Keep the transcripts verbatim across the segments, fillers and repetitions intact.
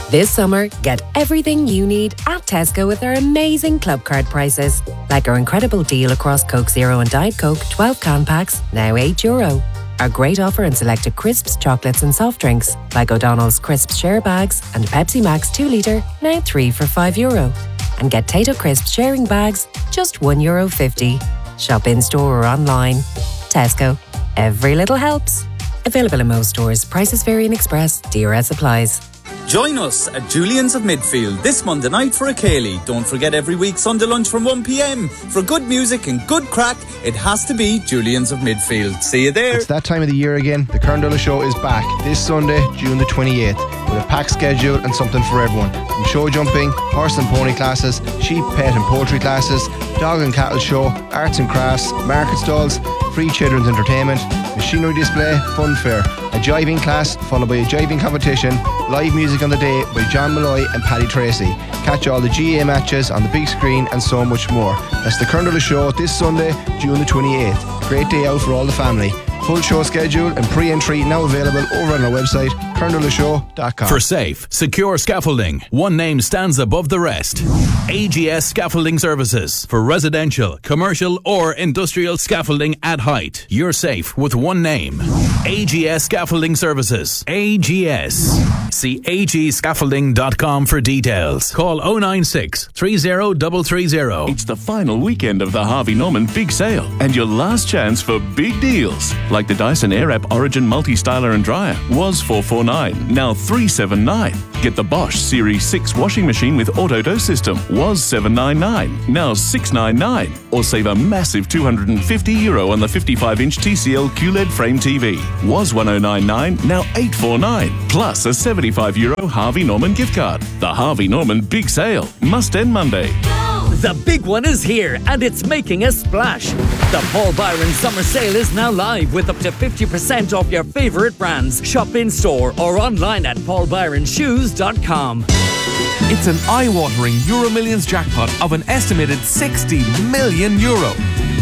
This summer, get everything you need at Tesco with our amazing club card prices. Like our incredible deal across Coke Zero and Diet Coke twelve can packs, now eight euro. Our great offer on selected crisps, chocolates and soft drinks, like O'Donnell's Crisps Share Bags and Pepsi Max two litre, now three for five euro. And get Tato Crisps sharing bags, just one euro fifty. Shop in-store or online. Tesco. Every little helps. Available in most stores. Prices vary in Express. D R S applies. Join us at Julian's of Midfield this Monday night for a Ceilidh. Don't forget every week Sunday lunch from one p.m. For good music and good crack, it has to be Julian's of Midfield. See you there. It's that time of the year again. The Kern Show is back this Sunday, June the twenty-eighth, with a packed schedule and something for everyone. From show jumping, horse and pony classes, sheep, pet and poultry classes, dog and cattle show, arts and crafts, market stalls, free children's entertainment, machinery display, fun fair, a jiving class followed by a jiving competition, live music on the day by John Malloy and Paddy Tracy. Catch all the G A A matches on the big screen and so much more. That's the Kern Show this Sunday, June the twenty-eighth. Great day out for all the family. Full show schedule and pre-entry now available over on our website, kernel show dot com. For safe, secure scaffolding, one name stands above the rest. A G S Scaffolding Services. For residential, commercial or industrial scaffolding at height. You're safe with one name. A G S Scaffolding Services. A G S. See a g scaffolding dot com for details. Call oh nine six, three oh three three oh. It's the final weekend of the Harvey Norman Big Sale and your last chance for big deals. Like the Dyson Airwrap Origin Multi-Styler and Dryer was four forty-nine, now three seventy-nine. Get the Bosch Series six washing machine with auto dose system was seven ninety-nine, now six ninety-nine. Or save a massive two hundred fifty euro on the fifty-five inch T C L Q L E D frame T V. Was one thousand ninety-nine, now eight forty-nine. Plus a seventy-five euro Harvey Norman gift card. The Harvey Norman Big Sale must end Monday. The big one is here and it's making a splash. The Paul Byron Summer Sale is now live with up to fifty percent off your favourite brands. Shop in store or online at paul byron shoes dot com. It's an eye-watering Euro Millions jackpot of an estimated sixty million euro.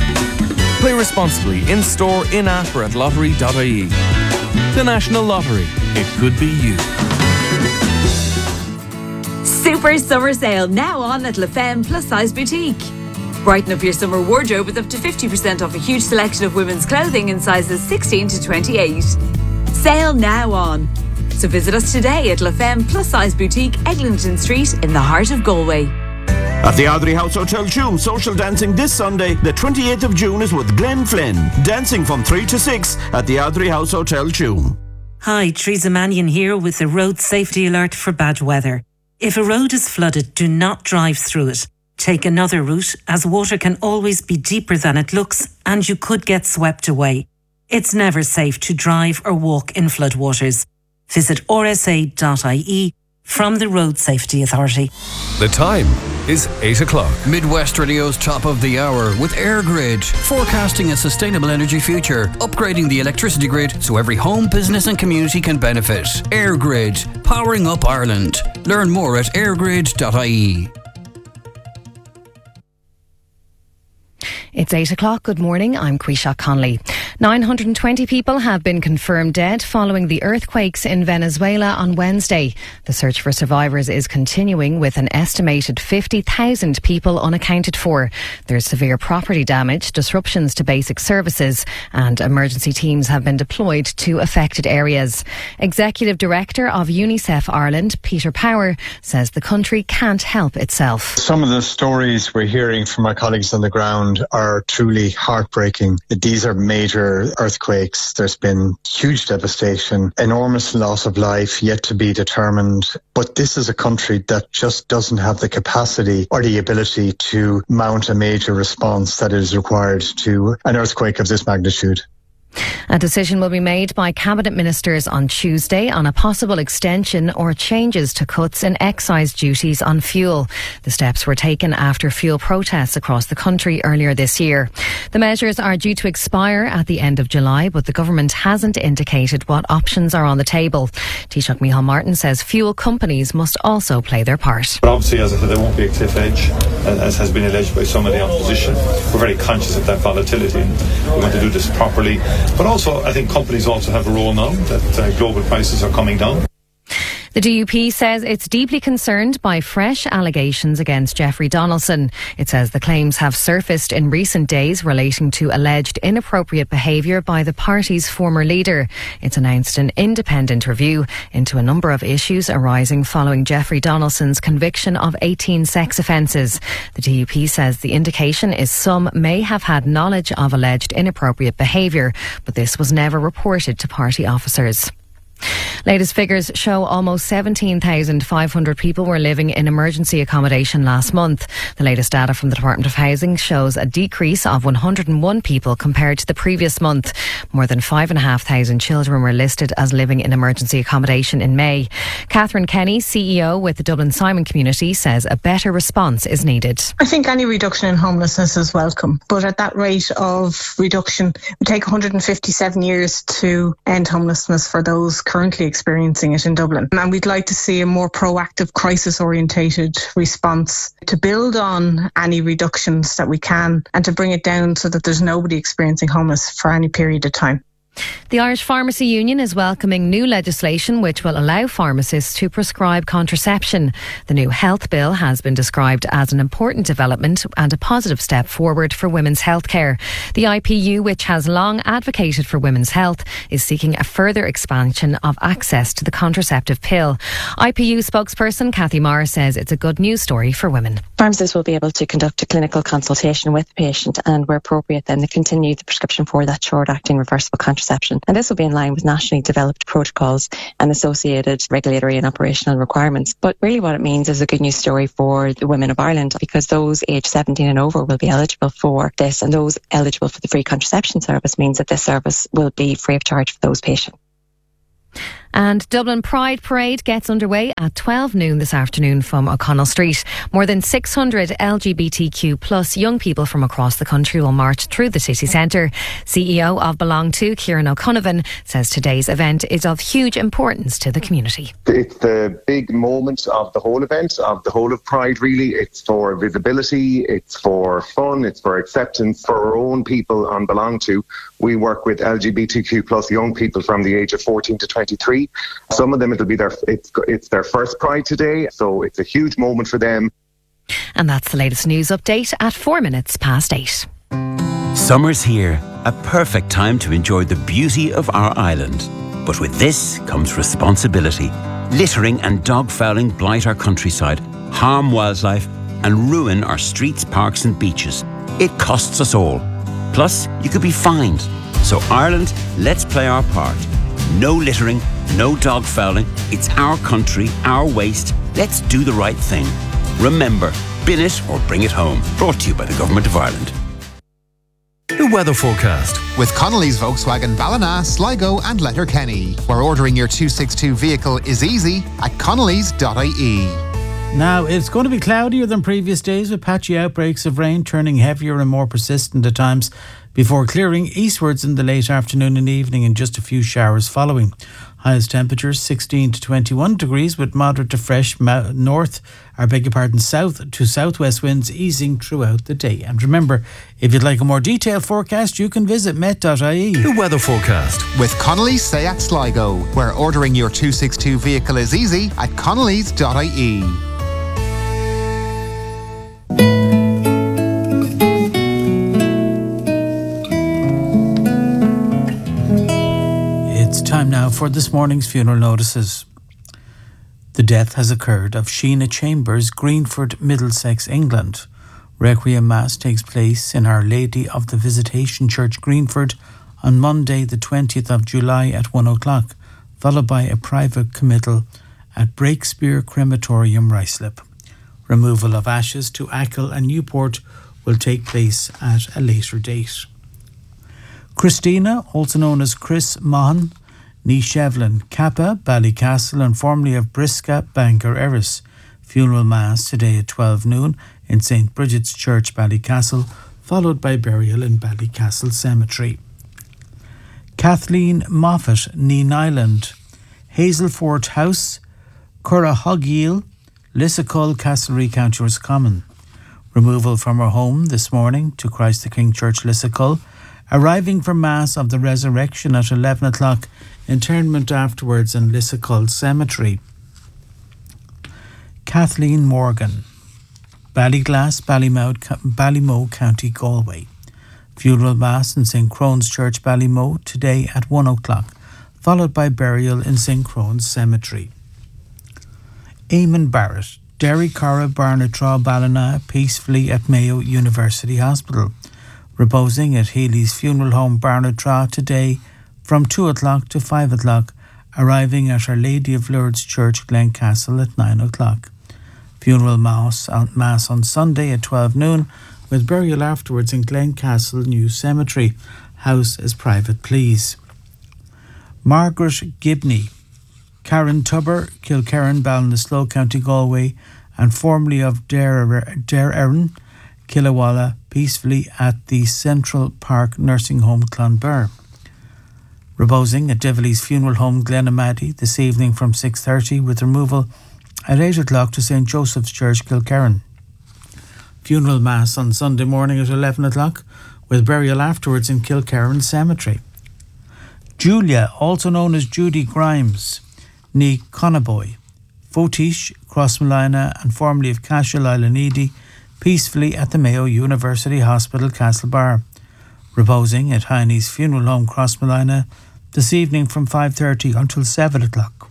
Play responsibly in store, in-app or at lottery dot I E. The National Lottery. It could be you. Super Summer Sale now on at La Femme Plus Size Boutique. Brighten up your summer wardrobe with up to fifty percent off a huge selection of women's clothing in sizes sixteen to twenty-eight. Sale now on. So visit us today at La Femme Plus Size Boutique, Eglinton Street in the heart of Galway. At the Ardrey House Hotel Tuam, social dancing this Sunday, the twenty-eighth of June, is with Glenn Flynn. Dancing from three to six at the Ardrey House Hotel Tuam. Hi, Teresa Mannion here with a road safety alert for bad weather. If a road is flooded, do not drive through it. Take another route, as water can always be deeper than it looks and you could get swept away. It's never safe to drive or walk in floodwaters. Visit r s a dot I E from the Road Safety Authority. The time is eight o'clock. Midwest Radio's top of the hour with AirGrid, forecasting a sustainable energy future, upgrading the electricity grid so every home, business and community can benefit. AirGrid, powering up Ireland. Learn more at air grid dot I E. It's eight o'clock. Good morning. I'm Quisha Conley. nine hundred twenty people have been confirmed dead following the earthquakes in Venezuela on Wednesday. The search for survivors is continuing with an estimated fifty thousand people unaccounted for. There's severe property damage, disruptions to basic services, and emergency teams have been deployed to affected areas. Executive Director of UNICEF Ireland, Peter Power, says the country can't help itself. Some of the stories we're hearing from our colleagues on the ground are truly heartbreaking. These are major earthquakes. There's been huge devastation, enormous loss of life yet to be determined. But this is a country that just doesn't have the capacity or the ability to mount a major response that is required to an earthquake of this magnitude. A decision will be made by Cabinet Ministers on Tuesday on a possible extension or changes to cuts in excise duties on fuel. The steps were taken after fuel protests across the country earlier this year. The measures are due to expire at the end of July, but the government hasn't indicated what options are on the table. Taoiseach Micheál Martin says fuel companies must also play their part. But obviously, as I said, there won't be a cliff edge, as has been alleged by some of the opposition. We're very conscious of that volatility and we want to do this properly. But also, I think companies also have a role now that uh, global prices are coming down. The D U P says it's deeply concerned by fresh allegations against Jeffrey Donaldson. It says the claims have surfaced in recent days relating to alleged inappropriate behaviour by the party's former leader. It's announced an independent review into a number of issues arising following Jeffrey Donaldson's conviction of eighteen sex offences. The D U P says the indication is some may have had knowledge of alleged inappropriate behaviour, but this was never reported to party officers. Latest figures show almost seventeen thousand five hundred people were living in emergency accommodation last month. The latest data from the Department of Housing shows a decrease of one hundred and one people compared to the previous month. More than five and a half thousand children were listed as living in emergency accommodation in May. Catherine Kenny, C E O with the Dublin Simon Community, says a better response is needed. I think any reduction in homelessness is welcome, but at that rate of reduction, it would take one hundred fifty-seven years to end homelessness for those currently experiencing it in Dublin. And we'd like to see a more proactive, crisis-orientated response to build on any reductions that we can and to bring it down so that there's nobody experiencing homeless for any period of time. The Irish Pharmacy Union is welcoming new legislation which will allow pharmacists to prescribe contraception. The new health bill has been described as an important development and a positive step forward for women's healthcare. The I P U, which has long advocated for women's health, is seeking a further expansion of access to the contraceptive pill. I P U spokesperson Kathy Marr says it's a good news story for women. Pharmacists will be able to conduct a clinical consultation with the patient and, where appropriate, then they continue the prescription for that short-acting reversible contraception. And this will be in line with nationally developed protocols and associated regulatory and operational requirements. But really what it means is a good news story for the women of Ireland, because those aged seventeen and over will be eligible for this, and those eligible for the free contraception service means that this service will be free of charge for those patients. And Dublin Pride Parade gets underway at twelve noon this afternoon from O'Connell Street. More than six hundred L G B T Q plus young people from across the country will march through the city centre. C E O of Belong To, Kieran O'Connell, says today's event is of huge importance to the community. It's the big moment of the whole event, of the whole of Pride really. It's for visibility, it's for fun, it's for acceptance for our own people on Belong To. We work with L G B T Q plus young people from the age of fourteen to twenty-three. Some of them, it'll be their it's it's their first Pride today, so it's a huge moment for them. And that's the latest news update at four minutes past eight. Summer's here, a perfect time to enjoy the beauty of our island. But with this comes responsibility. Littering and dog fouling blight our countryside, harm wildlife, and ruin our streets, parks, and beaches. It costs us all. Plus, you could be fined. So Ireland, let's play our part. No littering, no dog fouling. It's our country, our waste. Let's do the right thing. Remember, bin it or bring it home. Brought to you by the Government of Ireland. The weather forecast with Connolly's Volkswagen Ballina, Sligo and Letterkenny, where ordering your two sixty-two vehicle is easy at connellys dot I E. Now, it's going to be cloudier than previous days with patchy outbreaks of rain turning heavier and more persistent at times before clearing eastwards in the late afternoon and evening and just a few showers following. Highest temperatures sixteen to twenty-one degrees with moderate to fresh ma- north, I beg your pardon, south to southwest winds easing throughout the day. And remember, if you'd like a more detailed forecast, you can visit met dot I E. The weather forecast with Connolly's Seat Sligo, where ordering your two sixty-two vehicle is easy at connellys dot I E. It's time now for this morning's funeral notices. The death has occurred of Sheena Chambers, Greenford, Middlesex, England. Requiem Mass takes place in Our Lady of the Visitation Church, Greenford, on Monday the twentieth of July at one o'clock, followed by a private committal at Breakspear Crematorium, Ruislip. Removal of ashes to Achill and Newport will take place at a later date. Christina, also known as Chris Mahan, ní Shevlin, Kappa, Ballycastle and formerly of Brisca, Bangor, Erris. Funeral Mass today at twelve noon in Saint Bridget's Church, Ballycastle, followed by burial in Ballycastle Cemetery. Kathleen Moffat, ní Nyland, Hazelfort House, Currahoggiel, Lissacull, Castlereagh, County Roscommon. Removal from her home this morning to Christ the King Church, Lissacull. Arriving for Mass of the Resurrection at eleven o'clock, interment afterwards in Lissacull Cemetery. Kathleen Morgan, Ballyglass, Ballymount, Ballymoe, County Galway. Funeral Mass in Saint Crone's Church, Ballymoe, today at one o'clock, followed by burial in Saint Crone's Cemetery. Eamon Barrett, Derry Cara Barnatraw Ballina, peacefully at Mayo University Hospital, reposing at Healy's Funeral Home Barnatraw today from two o'clock to five o'clock, arriving at Our Lady of Lourdes Church, Glencastle at nine o'clock. Funeral mass on, mass on Sunday at twelve noon, with burial afterwards in Glencastle New Cemetery. House is private, please. Margaret Gibney, Karen Tubber, Kilkerran, Ballinasloe, County Galway, and formerly of Dare Erin, Killawalla, peacefully at the Central Park Nursing Home, Clonbur. Reposing at Dively's Funeral Home, Glenamady, this evening from six thirty, with removal at eight o'clock to Saint Joseph's Church, Kilkerran. Funeral Mass on Sunday morning at eleven o'clock, with burial afterwards in Kilkerran Cemetery. Julia, also known as Judy Grimes, ní Conaboy, Fotish, Crossmolina, and formerly of Cashel Island, peacefully at the Mayo University Hospital, Castlebar. Reposing at Heine's Funeral Home, Crossmolina, this evening from five thirty until seven o'clock.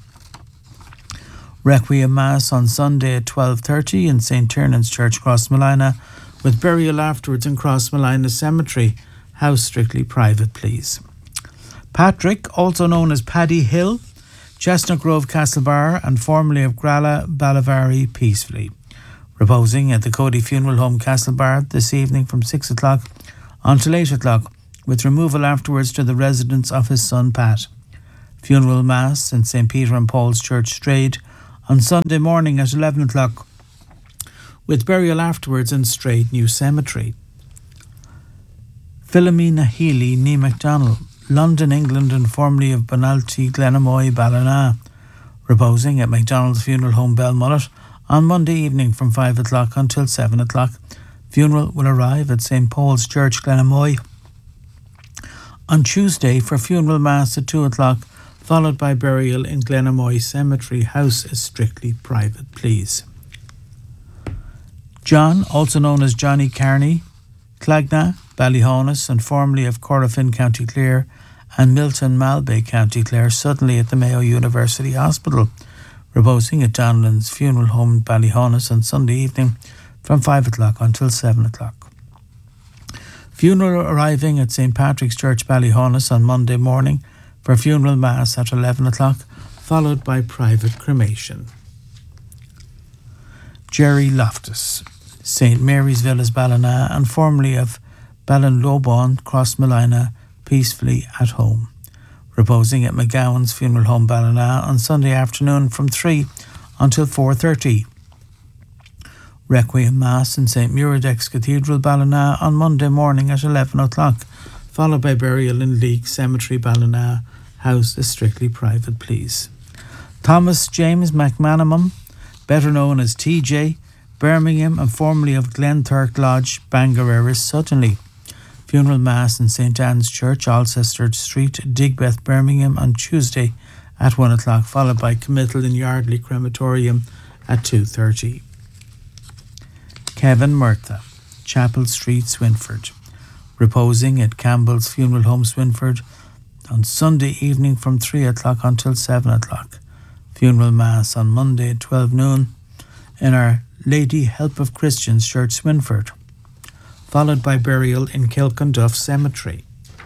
Requiem Mass on Sunday at twelve thirty in Saint Tiernan Church, Crossmolina, with burial afterwards in Crossmolina Cemetery. House strictly private, please. Patrick, also known as Paddy Hill, Chestnut Grove, Castlebar, and formerly of Gralla, Ballavari, peacefully. Reposing at the Cody Funeral Home, Castlebar, this evening from six o'clock until eight o'clock, with removal afterwards to the residence of his son Pat. Funeral Mass in Saint Peter and Paul's Church, Strayed, on Sunday morning at eleven o'clock, with burial afterwards in Strayed New Cemetery. Philomena Healy, ní MacDonald, London, England, and formerly of Bonalty, Glenamoy, Ballina, reposing at MacDonald's Funeral Home, Belmullet, on Monday evening from five o'clock until seven o'clock. Funeral will arrive at Saint Paul's Church, Glenamoy, on Tuesday for funeral mass at two o'clock, followed by burial in Glenamoy Cemetery. House is strictly private, please. John, also known as Johnny Carney, Clagna, Ballyhonus, and formerly of Corofin, County Clare, and Milton, Malbay, County Clare, suddenly at the Mayo University Hospital, reposing at Donlan's Funeral Home, Ballyhonus, on Sunday evening from five o'clock until seven o'clock. Funeral arriving at Saint Patrick's Church, Ballyhonus, on Monday morning for funeral mass at eleven o'clock, followed by private cremation. Jerry Loftus, Saint Mary's Villas, Ballina, and formerly of Ballinlobon, Crossmolina, peacefully at home. Reposing at McGowan's Funeral Home, Ballina, on Sunday afternoon from three until four thirty. Requiem Mass in Saint Muradec's Cathedral, Ballina, on Monday morning at eleven o'clock, followed by burial in Leek Cemetery, Ballina. House is strictly private, please. Thomas James McManamum, better known as T J, Birmingham, and formerly of Glenthurk Lodge, Bangareris, Suttonley. Funeral Mass in Saint Anne's Church, Alcester Street, Digbeth, Birmingham, on Tuesday at one o'clock, followed by committal in Yardley Crematorium at two thirty. Kevin Murtha, Chapel Street, Swinford, reposing at Campbell's Funeral Home, Swinford, on Sunday evening from three o'clock until seven o'clock. Funeral Mass on Monday at twelve noon in Our Lady Help of Christians Church, Swinford, followed by burial in Kilconduff Cemetery.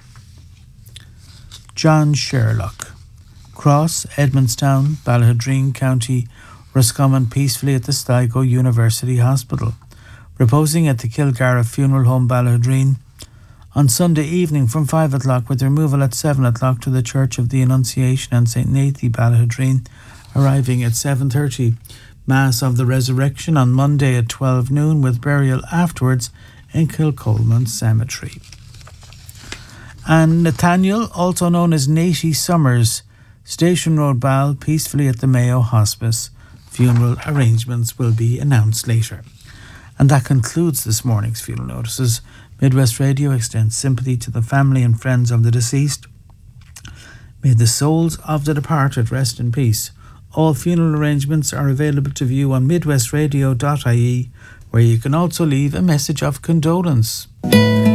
John Sherlock, Cross, Edmondstown, Ballahadreen, County Roscommon, peacefully at the Sligo University Hospital, reposing at the Kilgara Funeral Home, Ballahadreen, on Sunday evening from five o'clock, with removal at seven o'clock to the Church of the Annunciation and Saint Nathy, Ballahadreen, arriving at seven thirty. Mass of the Resurrection on Monday at twelve noon, with burial afterwards in Kilcolman Cemetery. And Nathaniel, also known as Natey Summers, Station Road, Ball, peacefully at the Mayo Hospice. Funeral arrangements will be announced later. And that concludes this morning's funeral notices. Midwest Radio extends sympathy to the family and friends of the deceased. May the souls of the departed rest in peace. All funeral arrangements are available to view on midwestradio dot I E, where you can also leave a message of condolence.